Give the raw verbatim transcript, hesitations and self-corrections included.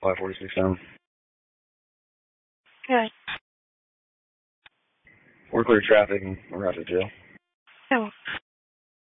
five forty-six down. Good. We're clear traffic and we're out to jail.